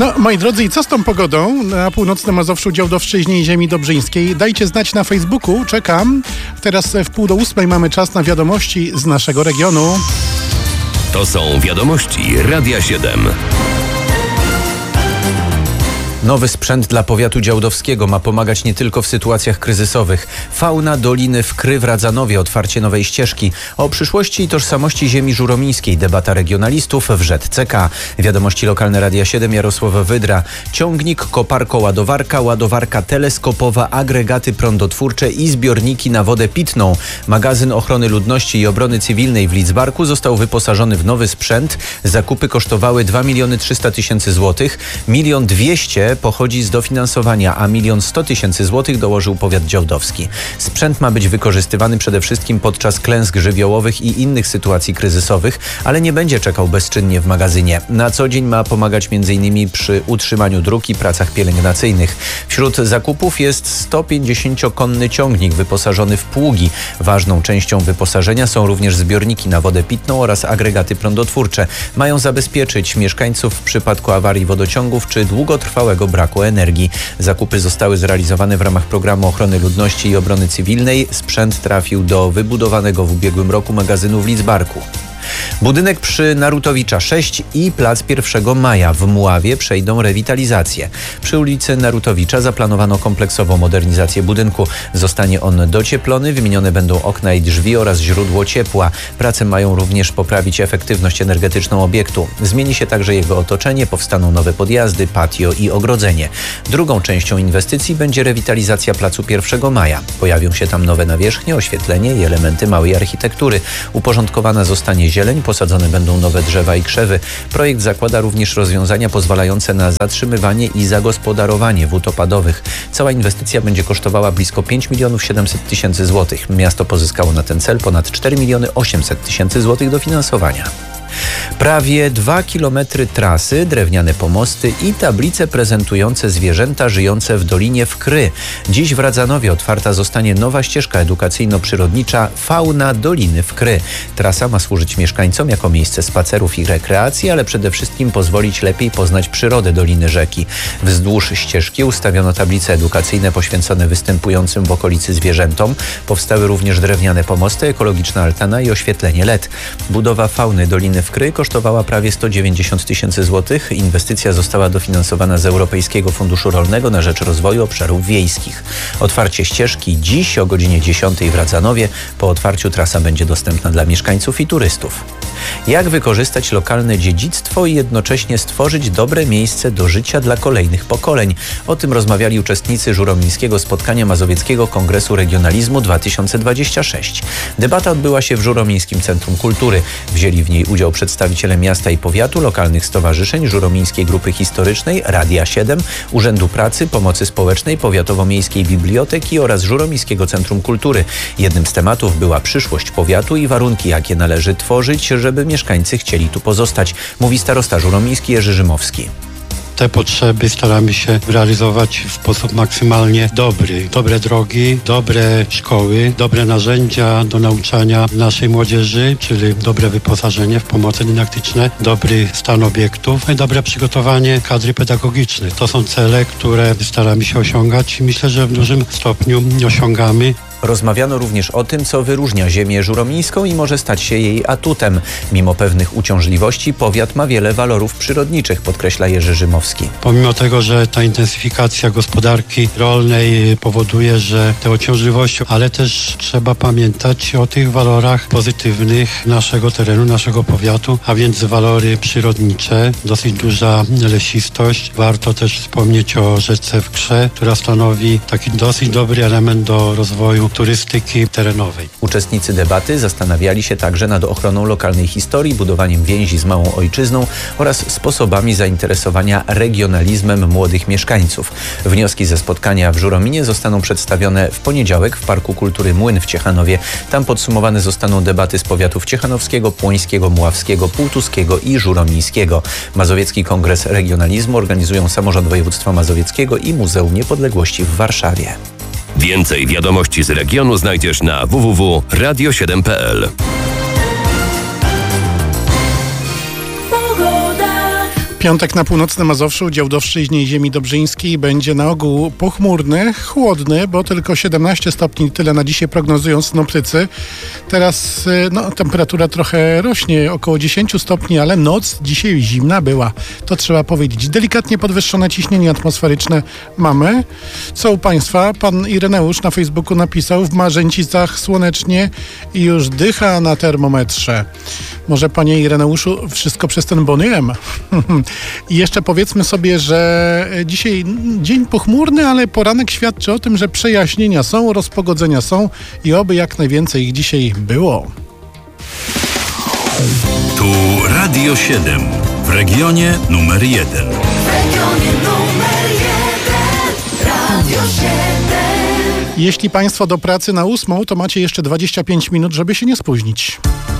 No, moi drodzy, i co z tą pogodą na północnym Mazowszu, Działdowszczyźnie i ziemi dobrzyńskiej? Dajcie znać na Facebooku, czekam. Teraz w 7:30 mamy czas na wiadomości z naszego regionu. To są wiadomości Radia 7. Nowy sprzęt dla powiatu działdowskiego ma pomagać nie tylko w sytuacjach kryzysowych. Fauna Doliny Wkry w Radzanowie, otwarcie nowej ścieżki. O przyszłości i tożsamości ziemi żuromińskiej debata regionalistów w ŻCK. Wiadomości lokalne Radia 7, Jarosław Wydra. Ciągnik, koparko-ładowarka, ładowarka teleskopowa, agregaty prądotwórcze i zbiorniki na wodę pitną. Magazyn Ochrony Ludności i Obrony Cywilnej w Lidzbarku został wyposażony w nowy sprzęt. Zakupy kosztowały 2 300 000 złotych. 1 200 000 pochodzi z dofinansowania, a 1 100 000 złotych dołożył powiat działdowski. Sprzęt ma być wykorzystywany przede wszystkim podczas klęsk żywiołowych i innych sytuacji kryzysowych, ale nie będzie czekał bezczynnie w magazynie. Na co dzień ma pomagać m.in. przy utrzymaniu dróg i pracach pielęgnacyjnych. Wśród zakupów jest 150-konny ciągnik wyposażony w pługi. Ważną częścią wyposażenia są również zbiorniki na wodę pitną oraz agregaty prądotwórcze. Mają zabezpieczyć mieszkańców w przypadku awarii wodociągów czy długotrwałego braku energii. Zakupy zostały zrealizowane w ramach programu Ochrony Ludności i Obrony Cywilnej. Sprzęt trafił do wybudowanego w ubiegłym roku magazynu w Lidzbarku. Budynek przy Narutowicza 6 i plac 1 Maja w Mławie przejdą rewitalizację. Przy ulicy Narutowicza zaplanowano kompleksową modernizację budynku. Zostanie on docieplony, wymienione będą okna i drzwi oraz źródło ciepła. Prace mają również poprawić efektywność energetyczną obiektu. Zmieni się także jego otoczenie, powstaną nowe podjazdy, patio i ogrodzenie. Drugą częścią inwestycji będzie rewitalizacja placu 1 Maja. Pojawią się tam nowe nawierzchnie, oświetlenie i elementy małej architektury. Uporządkowana zostanie zieleń, posadzone będą nowe drzewa i krzewy. Projekt zakłada również rozwiązania pozwalające na zatrzymywanie i zagospodarowanie wód opadowych. Cała inwestycja będzie kosztowała blisko 5 700 000 złotych. Miasto pozyskało na ten cel ponad 4 800 000 złotych dofinansowania. Prawie 2 kilometry trasy, drewniane pomosty i tablice prezentujące zwierzęta żyjące w Dolinie Wkry. Dziś w Radzanowie otwarta zostanie nowa ścieżka edukacyjno-przyrodnicza Fauna Doliny Wkry. Trasa ma służyć mieszkańcom jako miejsce spacerów i rekreacji, ale przede wszystkim pozwolić lepiej poznać przyrodę Doliny Rzeki. Wzdłuż ścieżki ustawiono tablice edukacyjne poświęcone występującym w okolicy zwierzętom. Powstały również drewniane pomosty, ekologiczna altana i oświetlenie LED. Budowa Fauny Doliny Wkry kosztowała prawie 190 000 złotych. Inwestycja została dofinansowana z Europejskiego Funduszu Rolnego na rzecz Rozwoju Obszarów Wiejskich. Otwarcie ścieżki dziś o godzinie 10 w Radzanowie. Po otwarciu trasa będzie dostępna dla mieszkańców i turystów. Jak wykorzystać lokalne dziedzictwo i jednocześnie stworzyć dobre miejsce do życia dla kolejnych pokoleń? O tym rozmawiali uczestnicy żuromińskiego spotkania Mazowieckiego Kongresu Regionalizmu 2026. Debata odbyła się w Żuromińskim Centrum Kultury. Wzięli w niej udział przedstawiciele miasta i powiatu, lokalnych stowarzyszeń, Żuromińskiej Grupy Historycznej, Radia 7, Urzędu Pracy, Pomocy Społecznej, Powiatowo-Miejskiej Biblioteki oraz Żuromińskiego Centrum Kultury. Jednym z tematów była przyszłość powiatu i warunki, jakie należy tworzyć, żeby mieszkańcy chcieli tu pozostać, mówi starosta żuromiński Jerzy Rzymowski. Te potrzeby staramy się realizować w sposób maksymalnie dobry. Dobre drogi, dobre szkoły, dobre narzędzia do nauczania naszej młodzieży, czyli dobre wyposażenie w pomoce dydaktyczne, dobry stan obiektów i dobre przygotowanie kadry pedagogicznej. To są cele, które staramy się osiągać i myślę, że w dużym stopniu osiągamy. Rozmawiano również o tym, co wyróżnia ziemię żuromińską i może stać się jej atutem. Mimo pewnych uciążliwości powiat ma wiele walorów przyrodniczych, podkreśla Jerzy Rzymowski. Pomimo tego, że ta intensyfikacja gospodarki rolnej powoduje, że te uciążliwości, ale też trzeba pamiętać o tych walorach pozytywnych naszego terenu, naszego powiatu, a więc walory przyrodnicze, dosyć duża lesistość. Warto też wspomnieć o rzece Wkrze, która stanowi taki dosyć dobry element do rozwoju turystyki terenowej. Uczestnicy debaty zastanawiali się także nad ochroną lokalnej historii, budowaniem więzi z małą ojczyzną oraz sposobami zainteresowania regionalizmem młodych mieszkańców. Wnioski ze spotkania w Żurominie zostaną przedstawione w poniedziałek w Parku Kultury Młyn w Ciechanowie. Tam podsumowane zostaną debaty z powiatów ciechanowskiego, płońskiego, mławskiego, półtuskiego i żuromińskiego. Mazowiecki Kongres Regionalizmu organizują Samorząd Województwa Mazowieckiego i Muzeum Niepodległości w Warszawie. Więcej wiadomości z regionu znajdziesz na www.radio7.pl. Piątek na północnym Mazowszu, dział Dowszczyźnie i ziemi dobrzyńskiej będzie na ogół pochmurny, chłodny, bo tylko 17 stopni, tyle na dzisiaj prognozują synoptycy. Teraz temperatura trochę rośnie, około 10 stopni, ale noc dzisiaj zimna była. To trzeba powiedzieć. Delikatnie podwyższone ciśnienie atmosferyczne mamy. Co u Państwa? Pan Ireneusz na Facebooku napisał: w Marzęcicach słonecznie i już dycha na termometrze. Może, panie Ireneuszu, wszystko przez ten Boniem? I jeszcze powiedzmy sobie, że dzisiaj dzień pochmurny, ale poranek świadczy o tym, że przejaśnienia są, rozpogodzenia są i oby jak najwięcej ich dzisiaj było. Tu Radio 7 w regionie numer 1. W regionie numer 1 Radio 7. Jeśli Państwo do pracy na 8, to macie jeszcze 25 minut, żeby się nie spóźnić.